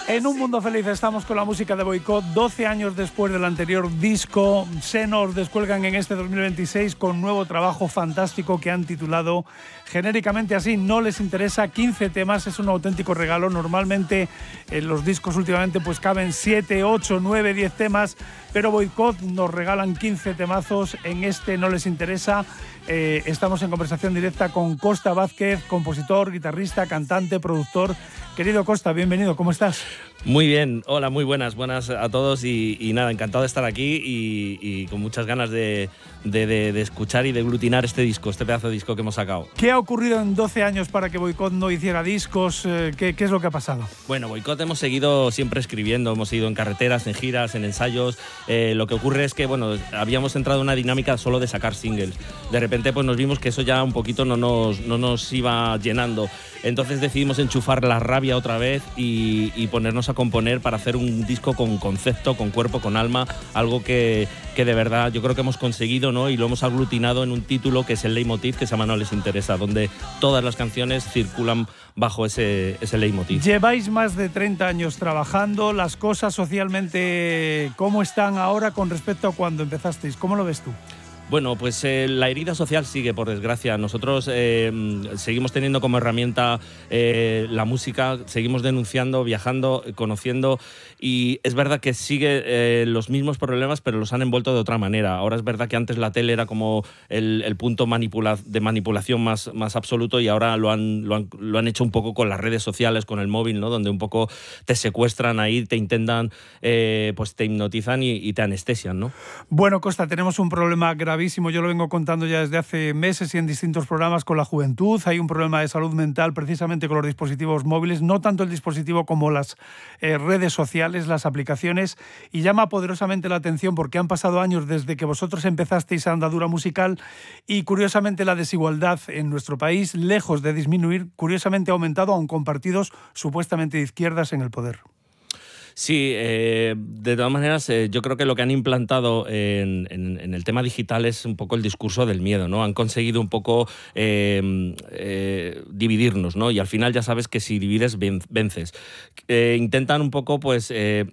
En Un Mundo Feliz estamos con la música de Boicot. 12 años después del anterior disco, se nos descuelgan en este 2026 con nuevo trabajo fantástico que han titulado genéricamente así, No les interesa. 15 temas, es un auténtico regalo. Normalmente en los discos últimamente pues caben 7, 8, 9, 10 temas, pero Boicot nos regalan 15 temazos en este No les interesa. Estamos en conversación directa con Costa Vázquez, compositor, guitarrista, cantante, productor. Querido Costa, bienvenido, ¿cómo estás? Muy bien, hola, muy buenas a todos y nada, encantado de estar aquí y con muchas ganas de escuchar y de aglutinar este disco, este pedazo de disco que hemos sacado. ¿Qué ha ocurrido en 12 años para que Boicot no hiciera discos? ¿Qué es lo que ha pasado? Bueno, Boicot hemos seguido siempre escribiendo, hemos ido en carreteras, en giras, en ensayos. Lo que ocurre es que, bueno, habíamos entrado en una dinámica solo de sacar singles. De repente pues nos vimos que eso ya un poquito no nos iba llenando. Entonces decidimos enchufar la rabia otra vez y ponernos a componer para hacer un disco con concepto, con cuerpo, con alma, algo que de verdad yo creo que hemos conseguido, ¿no? Y lo hemos aglutinado en un título que es el leitmotiv, que se llama No les interesa, donde todas las canciones circulan bajo ese leitmotiv. Lleváis más de 30 años trabajando. Las cosas socialmente, ¿cómo están ahora con respecto a cuando empezasteis? ¿Cómo lo ves tú? Bueno, pues la herida social sigue, por desgracia. Nosotros seguimos teniendo como herramienta la música, seguimos denunciando, viajando, conociendo, y es verdad que sigue los mismos problemas, pero los han envuelto de otra manera. Ahora es verdad que antes la tele era como el punto de manipulación más absoluto, y ahora lo han hecho un poco con las redes sociales, con el móvil, ¿no? Donde un poco te secuestran ahí, te intentan, pues te hipnotizan y te anestesian, ¿no? Bueno, Costa, tenemos un problema gravísimo. Yo lo vengo contando ya desde hace meses y en distintos programas con la juventud. Hay un problema de salud mental precisamente con los dispositivos móviles, no tanto el dispositivo como las redes sociales, las aplicaciones, y llama poderosamente la atención porque han pasado años desde que vosotros empezasteis a andadura musical y curiosamente la desigualdad en nuestro país, lejos de disminuir, curiosamente ha aumentado, aun con partidos supuestamente de izquierdas en el poder. Sí, de todas maneras, yo creo que lo que han implantado en el tema digital es un poco el discurso del miedo, ¿no? Han conseguido un poco dividirnos, ¿no? Y al final ya sabes que si divides, vences. Intentan un poco, pues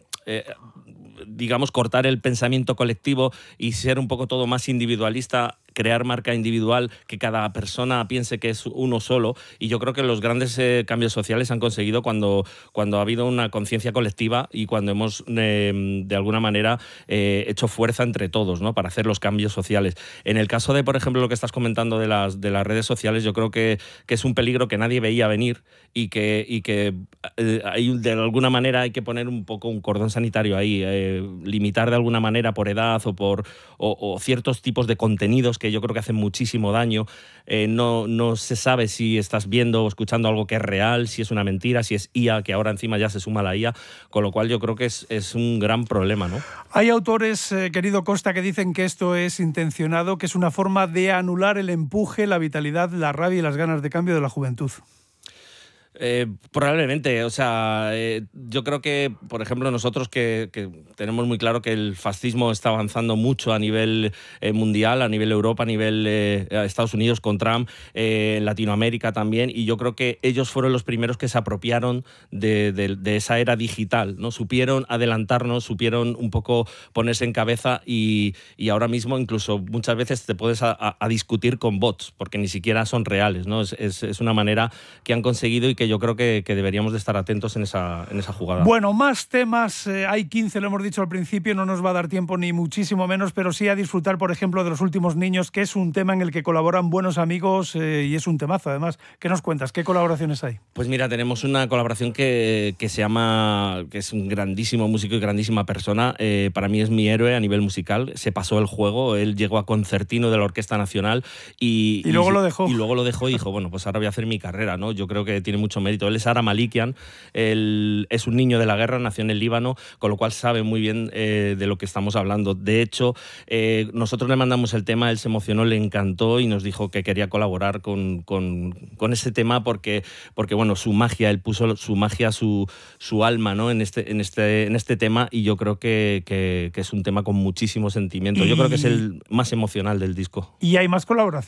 digamos, cortar el pensamiento colectivo y ser un poco todo más individualista, crear marca individual, que cada persona piense que es uno solo, y yo creo que los grandes cambios sociales se han conseguido cuando ha habido una conciencia colectiva y cuando hemos de alguna manera hecho fuerza entre todos, ¿no? Para hacer los cambios sociales. En el caso de, por ejemplo, lo que estás comentando de las redes sociales, yo creo que es un peligro que nadie veía venir y que de alguna manera hay que poner un poco un cordón sanitario ahí, limitar de alguna manera por edad o ciertos tipos de contenidos que yo creo que hacen muchísimo daño. No se sabe si estás viendo o escuchando algo que es real, si es una mentira, si es IA, que ahora encima ya se suma la IA, con lo cual yo creo que es un gran problema, ¿no? Hay autores, querido Costa, que dicen que esto es intencionado, que es una forma de anular el empuje, la vitalidad, la rabia y las ganas de cambio de la juventud. Probablemente, o sea, yo creo que, por ejemplo, nosotros que tenemos muy claro que el fascismo está avanzando mucho a nivel mundial, a nivel Europa, a nivel Estados Unidos con Trump, en Latinoamérica también, y yo creo que ellos fueron los primeros que se apropiaron de esa era digital, ¿no? Supieron adelantarnos, supieron un poco ponerse en cabeza y ahora mismo incluso muchas veces te puedes a discutir con bots, porque ni siquiera son reales, ¿no? Es una manera que han conseguido y que yo creo que deberíamos de estar atentos en esa jugada. Bueno, más temas, hay 15, lo hemos dicho al principio, no nos va a dar tiempo ni muchísimo menos, pero sí a disfrutar, por ejemplo, de Los últimos niños, que es un tema en el que colaboran buenos amigos y es un temazo, además. ¿Qué nos cuentas? ¿Qué colaboraciones hay? Pues mira, tenemos una colaboración que se llama, que es un grandísimo músico y grandísima persona, para mí es mi héroe a nivel musical, se pasó el juego, él llegó a concertino de la Orquesta Nacional y luego lo dejó. Y luego lo dejó y dijo, bueno, pues ahora voy a hacer mi carrera, ¿no? Yo creo que tiene mucho mérito. Él es Ara Malikian, él es un niño de la guerra, nació en el Líbano, con lo cual sabe muy bien de lo que estamos hablando. De hecho, nosotros le mandamos el tema, él se emocionó, le encantó y nos dijo que quería colaborar con ese tema porque bueno, su magia, él puso su magia, su alma, ¿no? en este tema, y yo creo que es un tema con muchísimo sentimiento. Yo creo que es el más emocional del disco. ¿Y hay más colaboraciones?